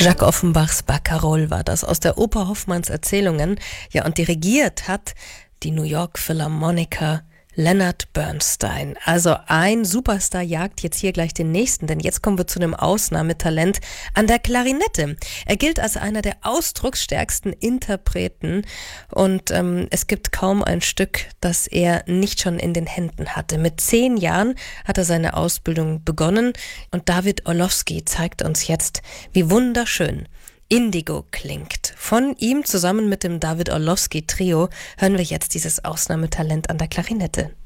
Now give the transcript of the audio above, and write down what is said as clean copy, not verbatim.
Jacques Offenbachs Barcarolle war das aus der Oper Hoffmanns Erzählungen. Ja, und dirigiert hat die New York Philharmoniker Leonard Bernstein. Also ein Superstar jagt jetzt hier gleich den nächsten, denn jetzt kommen wir zu einem Ausnahmetalent an der Klarinette. Er gilt als einer der ausdrucksstärksten Interpreten und es gibt kaum ein Stück, das er nicht schon in den Händen hatte. Mit 10 Jahren hat er seine Ausbildung begonnen und David Orlowski zeigt uns jetzt, wie wunderschön Indigo klingt. Von ihm zusammen mit dem David Orlowski Trio hören wir jetzt dieses Ausnahmetalent an der Klarinette.